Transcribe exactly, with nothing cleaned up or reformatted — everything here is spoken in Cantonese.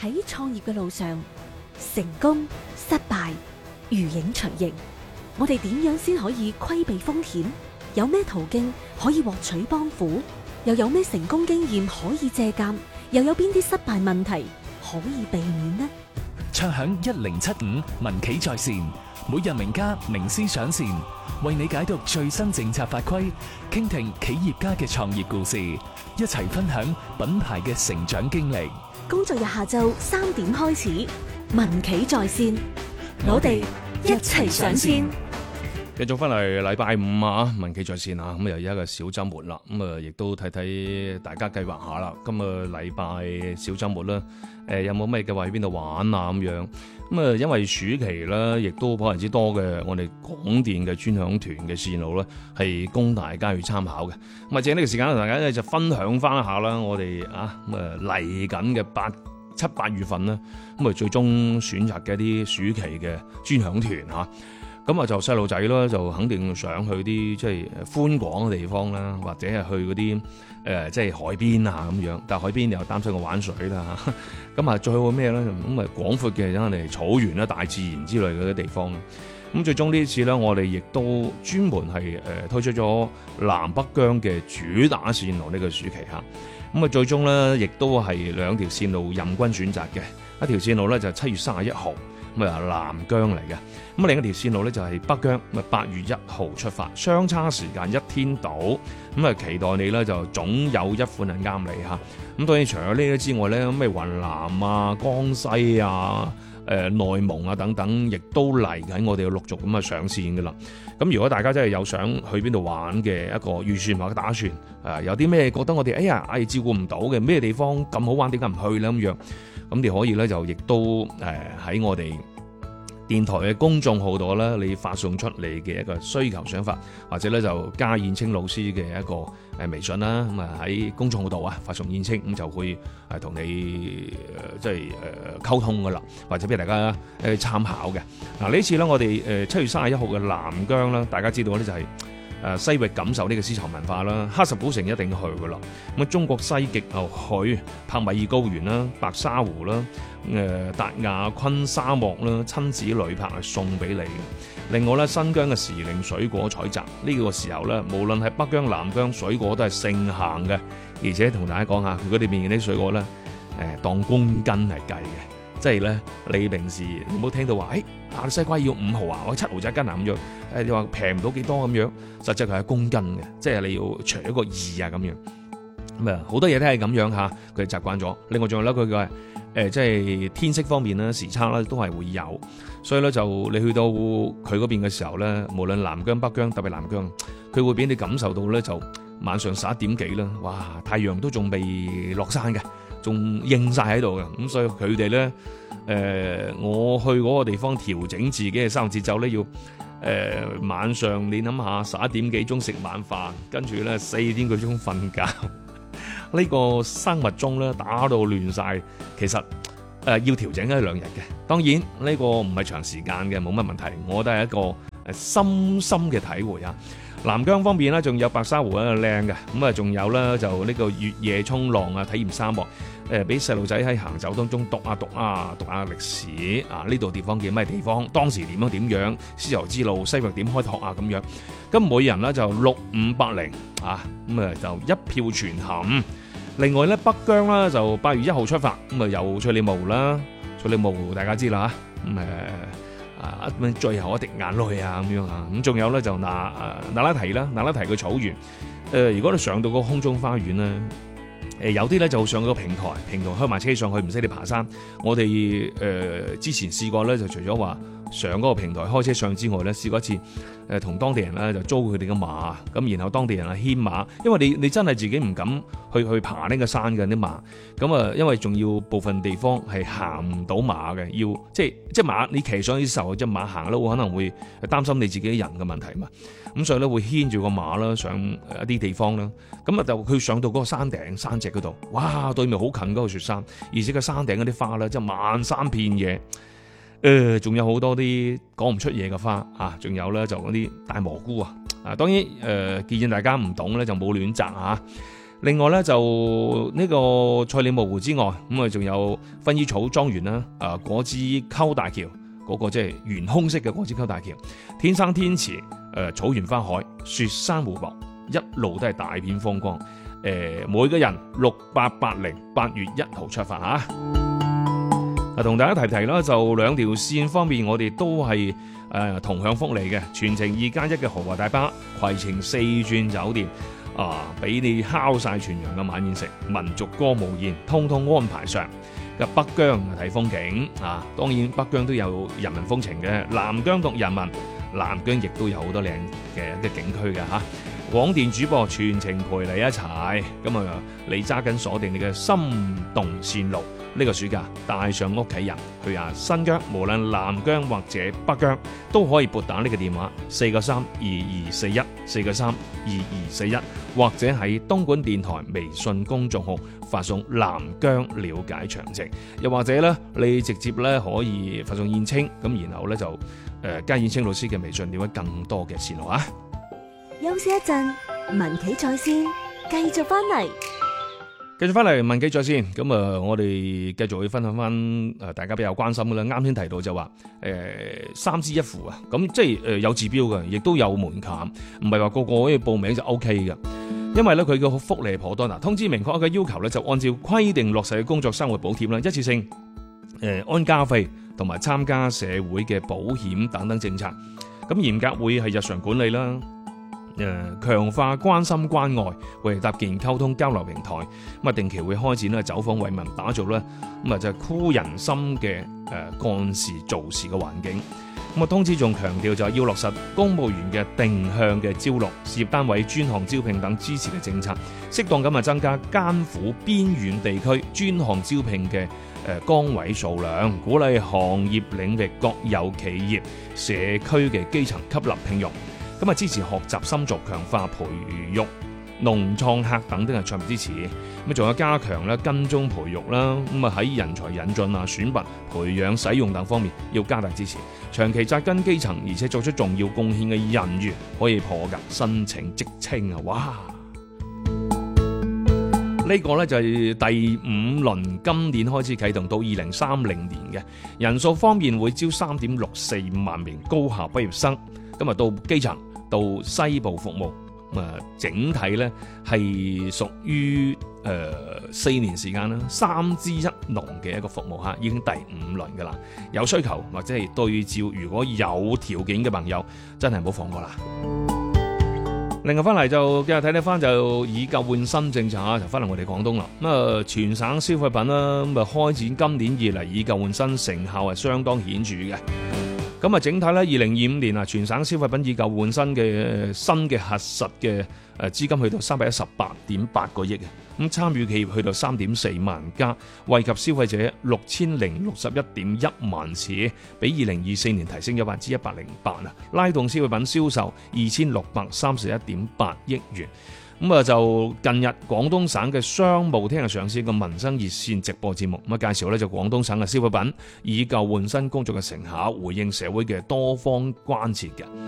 喺創業嘅路上，成功失敗如影隨形，我哋點樣先可以規避風險？有咩途徑可以獲取幫扶？又有咩成功經驗可以借鑒？又有邊啲失敗問題可以避免呢？ 卓響一零七五民企在線，每日名家名師上線，為你解讀最新政策法規，傾聽企業家嘅創業故事，一齊分享品牌嘅成長經歷。 工作日下晝三點開始，民企在線，我哋一齊上線。 繼續翻嚟禮拜五啊，民企在線啊，咁又有一個小周末啦，咁啊亦都睇睇大家計劃下啦。今個禮拜小周末啦，誒有冇咩計劃去邊度玩啊咁樣？咁啊因為暑期啦，亦都可能之多嘅我哋廣電嘅專享團嘅線路咧，係供大家去參考嘅。咁啊借呢個時間，大家咧就分享翻一下啦，我哋啊咁啊嚟緊嘅八七八月份啦，咁啊最終選擇嘅一啲暑期嘅專享團嚇。咁啊就細路仔啦，就肯定想去啲即係寬廣嘅地方啦，或者係去嗰啲誒即係海邊啊咁樣。但係海邊又擔心個玩水啦。咁啊再去咩咧？咁啊廣闊嘅真係草原啦、大自然之類嘅啲地方。咁最終呢次咧，我哋亦都專門係誒推出咗南北疆嘅主打線路呢個暑期嚇。咁啊最終咧，亦都係兩條線路任君選擇嘅。一條線路咧就係七月三十一號。咁啊南疆嚟嘅，咁另一條線路咧就係北疆，咁啊八月一號出發，相差時間一天到，咁啊期待你咧就總有一款係啱你嚇。咁當然除咗呢啲之外咧，咩雲南啊、江西啊、誒、呃、內蒙啊等等，亦都嚟緊，我哋要陸續咁啊上線噶啦。咁如果大家真係有想去邊度玩嘅一個預算或者打算，誒有啲咩覺得我哋哎呀係照顧唔到嘅咩地方咁好玩，點解唔去咧咁樣？咁你可以咧就亦都誒喺我哋電台嘅公眾號度咧，你發送出你嘅一個需求想法，或者咧就加燕青老師嘅一個誒微信啦，咁啊喺公眾號度啊發送燕青，咁就會誒同你誒即係誒溝通噶啦，或者俾大家誒參考嘅。嗱呢次咧我哋誒七月三十一號嘅南疆啦，大家知道咧就係誒西域感受呢個絲綢文化啦，喀什古城一定去噶啦。咁啊中國西極又去帕米爾高原啦、白沙湖啦、誒達雅昆沙漠啦，親子旅拍係送俾你嘅。另外咧，新疆嘅時令水果採集呢個時候咧，無論係北疆、南疆，水果都係盛行嘅。而且同大家講下，佢嗰啲邊啲水果咧，誒當公斤係計嘅。即係咧，你平時你冇聽到話，誒、哎、啊西瓜要五毫啊，或者七毫仔一斤啊咁樣，誒你話平唔到幾多咁樣，實際佢係公斤嘅，即係你要除一個二啊咁樣。咁啊好多嘢都係咁樣嚇，佢哋習慣咗。另外仲有咧，佢嘅誒即係天色方面咧，時差咧都係會有，所以咧就你去到佢嗰邊嘅時候咧，無論南疆北疆，特別南疆，佢會俾你感受到咧，就晚上十一點幾啦，哇太陽都仲未落山嘅。仲應晒喺度嘅，咁所以佢哋咧，誒、呃，我去嗰個地方調整自己嘅生活節奏咧，要誒、呃、晚上你諗下十一點幾鐘食晚飯，跟住咧四點幾鐘瞓覺，呢個生物鐘咧打到亂晒，其實誒、呃、要調整一兩日嘅。當然呢個唔係長時間嘅，冇乜問題，我覺得係一個誒深深嘅體會啊。南疆方面咧，仲有白沙湖咧靚嘅，咁啊仲有咧就呢個越野衝浪啊，體驗沙漠，誒俾細路仔喺行走當中讀下讀啊，讀下歷史啊，呢度地方叫咩地方，當時點樣點樣，絲綢之路西域點開拓啊咁樣，咁每人咧就六五八零啊，咁啊就一票全含。另外咧北疆啦就八月一號出發，咁啊又翠里木啦，翠里木大家知啦嚇，咁誒。啊！最後一滴眼淚啊，咁樣啊，咁仲有咧就那誒那拉提啦，那拉提嘅草原。誒、呃，如果你上到個空中花園咧，誒、呃、有啲咧就上個平台，平台開埋車上去，唔使你爬山。我哋誒、呃、之前試過咧，就除咗話上嗰個平台開車上之外咧，試過一次誒同、呃、當地人咧就租佢哋嘅馬，咁然後當地人啊牽馬，因為你你真係自己唔敢去去爬呢個山嘅啲馬，咁啊因為仲要部分地方係行唔到馬嘅，要即係即係馬你騎上去嘅時候，隻馬行咧會可能會擔心你自己人嘅問題嘛，咁所以咧會牽住個馬啦上一啲地方啦，咁啊就佢上到嗰個山頂山脊嗰度，哇對面好近嗰個雪山，而且個山頂嗰啲花咧即係漫山遍野。誒，仲、呃、有好多啲講唔出嘢嘅花啊，仲有咧就嗰啲大蘑菇啊，啊當然誒、呃、建議大家唔懂咧就冇亂摘啊。 另外咧就呢個菜鳥蕪湖之外，咁啊仲有薰衣草莊園啦，啊果子溝大橋嗰、那個即係懸空式嘅果子溝大橋，天生天池，誒、呃、草原花海，雪山湖泊，一路都係大片風光。誒、呃、每個人六八八零八月一號出發嚇。啊，同大家提提啦，就兩條線方面，我哋都係誒、呃、同享福利嘅，全程二加一嘅豪華大巴，攜程四鑽酒店。啊！俾你烤晒全羊嘅晚宴食，民族歌舞宴，通通安排上。嘅北疆睇風景啊，當然北疆都有人民風情嘅，南疆獨人民，南疆亦都有好多靚嘅嘅景區嘅嚇。廣電主播全程陪你一齊，咁啊，你揸緊鎖定你嘅心動線路。呢、這個暑假帶上屋企人去下新疆，無論南疆或者北疆，都可以撥打呢個電話四個三二二四一四個三二二四一，或者喺東莞電台微信公眾號發送南疆了解詳情，又或者咧你直接咧可以發送燕青，咁然後咧就誒、呃、加燕青老師嘅微信，了解更多嘅線路啊！ 休息一陣，民企在線繼續翻嚟。 繼續翻嚟民企在線，咁啊，我哋繼續去分享翻誒大家比較關心嘅啦。啱先提到就話誒、呃、三支一扶啊，咁即係誒有指標嘅，亦都有門檻，唔係話個個可以報名就 O K 嘅。因為咧佢嘅福利頗多嗱，通知明確嘅要求咧就按照規定落實嘅工作生活補貼啦，一次性誒安家費同埋參加社會嘅保險等等政策，咁嚴格會係日常管理啦。誒強化關心關愛，為搭建溝通交流平台，咁啊定期會開展咧走訪慰問，打造咧咁啊就係箍人心嘅誒幹事做事嘅環境。咁啊通知仲強調就係要落實公務員嘅定向嘅招錄、事業單位專項招聘等支持嘅政策，適當咁啊增加艱苦邊遠地區專項招聘嘅誒崗位數量，鼓勵行業領域各有企業、社區嘅基層吸納聘用。咁啊，支持學習深造，強化培育農創客等等嘅卓別支持。咁仲有加強咧跟蹤培育啦，咁啊喺人才引進啊、選拔、培養、使用等方面要加大支持。長期紮根基層，而且作出重要貢獻嘅人員可以破格申請職稱啊！哇！呢個呢就係第五輪，今年開始啟動到二零三零年嘅人數方面會招三點六四萬名高校畢業生。今日到基層到西部服務，咁啊整體咧係屬於誒四年時間啦，三支一農嘅一個服務嚇，已經第五輪噶啦。有需求或者係對照，如果有條件嘅朋友，真係唔好放過啦。另外翻嚟就今日睇睇翻就以舊換新政策嚇，就翻嚟我哋廣東啦。咁啊全省消費品啦，咁啊開展今年以嚟以舊換新成效係相當顯著嘅。咁啊，整體咧，二零二五年啊，全省消費品以舊換新嘅新嘅核實嘅誒資金去到三百一十八點八個億嘅，咁參與企業去到三點四萬家，惠及消費者六千零六十一點一萬次，比二零二四年提升咗百分之一百零八啊，拉動消費品銷售二千六百三十一點八億元。咁啊，就近日廣東省嘅商務廳上線個民生熱線直播節目，咁啊介紹咧就廣東省嘅消費品以舊換新工作嘅成效，回應社會嘅多方關切嘅。